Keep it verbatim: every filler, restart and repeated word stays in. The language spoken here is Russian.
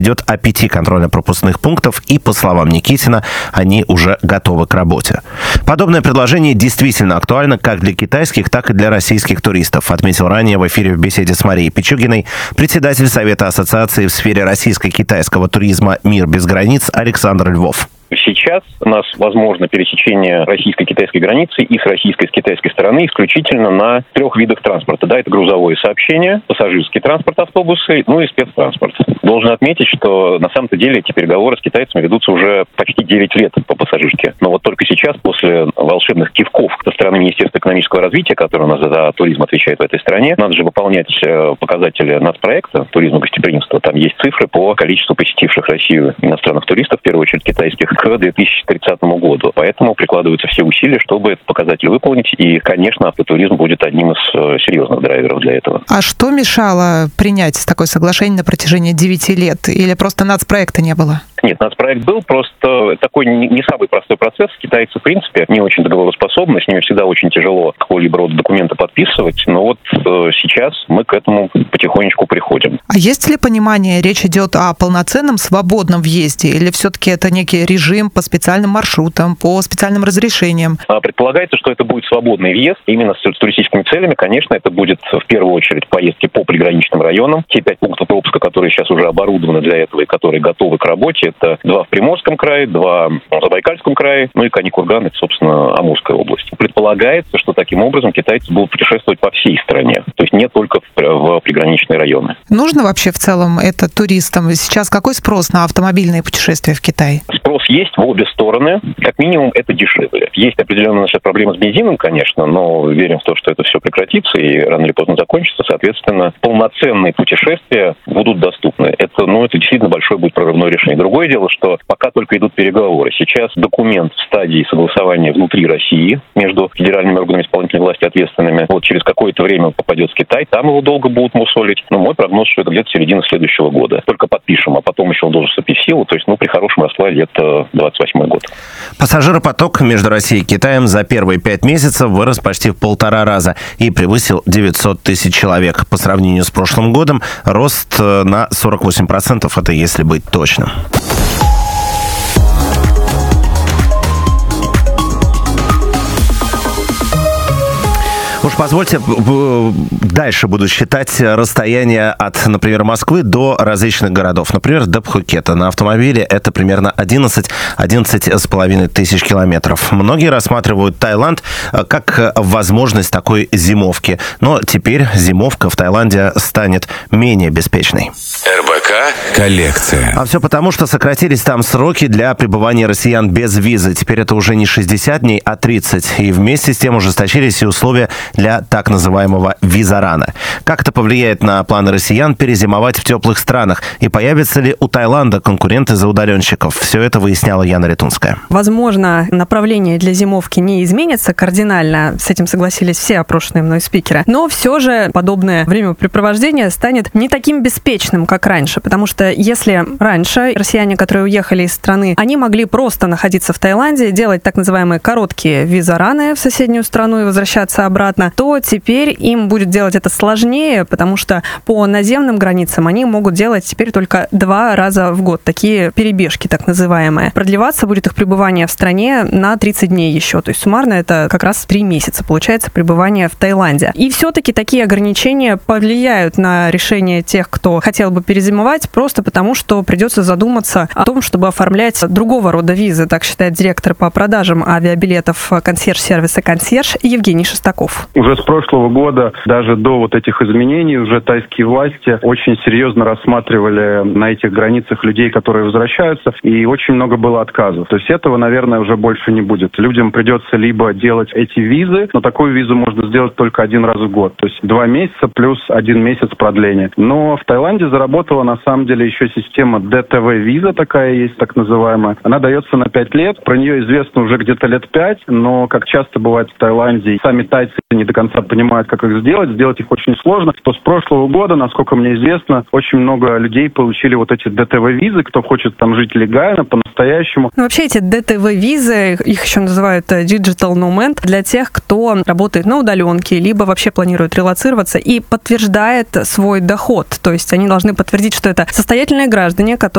Идет о пяти контрольно-пропускных пунктах, и, по словам Никитина, они уже готовы к работе. Подобное предложение действительно актуально как для китайских, так и для российских туристов, отметил ранее в эфире в беседе с Марией Пичугиной председатель Совета ассоциации в сфере российско-китайского туризма «Мир без границ» Александр Львов. Сейчас у нас возможно пересечение российско-китайской границы и с российской, и с китайской стороны исключительно на трех видах транспорта. Да, это грузовое сообщение, пассажирский транспорт, автобусы, ну и спецтранспорт. Должен отметить, что на самом-то деле эти переговоры с китайцами ведутся уже почти девять лет по пассажирке. Но вот только сейчас, после волшебных кивков со стороны Министерства экономического развития, которое у нас за туризм отвечает в этой стране, надо же выполнять показатели нацпроекта туризма и гостеприимства. Там есть цифры по количеству посетивших Россию иностранных туристов, в первую очередь китайских, к две тысячи тридцатому году. Поэтому прикладываются все усилия, чтобы этот показатель выполнить. И, конечно, автотуризм будет одним из серьезных драйверов для этого. А что мешало принять такое соглашение на протяжении девяти лет? Или просто нацпроекта не было? Нет, нацпроект был, просто такой не самый простой процесс. Китайцы, в принципе, не очень договороспособны, с ними всегда очень тяжело какого-либо рода документы подписывать. Но вот э, сейчас мы к этому потихонечку приходим. А есть ли понимание, речь идет о полноценном свободном въезде? Или все-таки это некий режим по специальным маршрутам, по специальным разрешениям? Предполагается, что это будет свободный въезд. Именно с туристическими целями, конечно, это будет в первую очередь поездки по приграничным районам. Те пять пунктов пропуска, которые сейчас уже оборудованы для этого и которые готовы к работе, это два в Приморском крае, два в Забайкальском крае, ну и Кани-Курган, это, собственно, Амурская область. Предполагается, что таким образом китайцы будут путешествовать по всей стране, то есть не только в, в приграничные районы. Нужно вообще в целом это туристам? Сейчас какой спрос на автомобильные путешествия в Китай? Спрос есть в обе стороны. Как минимум, это дешевле. Есть определенная наша проблема с бензином, конечно, но верим в то, что это все прекратится и рано или поздно закончится. Соответственно, полноценные путешествия будут доступны. Это, ну, это действительно большое будет прорывное решение. Другое дело, что пока только идут переговоры. Сейчас документ в стадии согласования внутри России между федеральными органами исполнительной власти ответственными. Вот через какое-то время он попадет в Китай, там его долго будут мусолить. Но мой прогноз, что это где-то середина следующего года. Только подпишем, а потом еще он должен вступить в силу. То есть, ну, при хорошем раскладе это двадцать восьмой год. Пассажиропоток между Россией и Китаем за первые пять месяцев вырос почти в полтора раза и превысил девятьсот тысяч человек. По сравнению с прошлым годом рост на сорок восемь процентов, это если быть точным. Уж позвольте, дальше буду считать расстояние от, например, Москвы до различных городов. Например, до Пхукета. На автомобиле это примерно одиннадцать-одиннадцать с половиной тысяч километров. Многие рассматривают Таиланд как возможность такой зимовки. Но теперь зимовка в Таиланде станет менее беспечной. эр бэ ка коллекция. А все потому, что сократились там сроки для пребывания россиян без визы. Теперь это уже не шестьдесят дней, а тридцать. И вместе с тем ужесточились и условия для так называемого визарана. Как это повлияет на планы россиян перезимовать в теплых странах? И появятся ли у Таиланда конкуренты за удаленщиков? Все это выясняла Яна Ретунская. Возможно, направление для зимовки не изменится кардинально. С этим согласились все опрошенные мной спикеры. Но все же подобное времяпрепровождение станет не таким беспечным, как раньше. Потому что если раньше россияне, которые уехали из страны, они могли просто находиться в Таиланде, делать так называемые короткие визараны в соседнюю страну и возвращаться обратно, то теперь им будет делать это сложнее, потому что по наземным границам они могут делать теперь только два раза в год. Такие перебежки, так называемые. Продлеваться будет их пребывание в стране на тридцать дней еще. То есть суммарно это как раз три месяца, получается, пребывание в Таиланде. И все-таки такие ограничения повлияют на решение тех, кто хотел бы перезимовать, просто потому что придется задуматься о том, чтобы оформлять другого рода визы. Так считает директор по продажам авиабилетов консьерж-сервиса «Консьерж» Евгений Шестаков. Уже с прошлого года, даже до вот этих изменений, уже тайские власти очень серьезно рассматривали на этих границах людей, которые возвращаются, и очень много было отказов. То есть этого, наверное, уже больше не будет. Людям придется либо делать эти визы, но такую визу можно сделать только один раз в год. То есть два месяца плюс один месяц продления. Но в Таиланде заработала на самом деле еще система дэ тэ вэ-виза, такая есть, так называемая. Она дается на пять лет. Про нее известно уже где-то лет пять, но, как часто бывает в Таиланде, сами тайцы не до до конца понимают, как их сделать. Сделать их очень сложно. То с прошлого года, насколько мне известно, очень много людей получили вот эти дэ тэ вэ-визы, кто хочет там жить легально, по-настоящему. Ну, вообще эти дэ тэ вэ-визы, их еще называют Digital Nomad, для тех, кто работает на удаленке, либо вообще планирует релоцироваться и подтверждает свой доход. То есть они должны подтвердить, что это состоятельные граждане, которые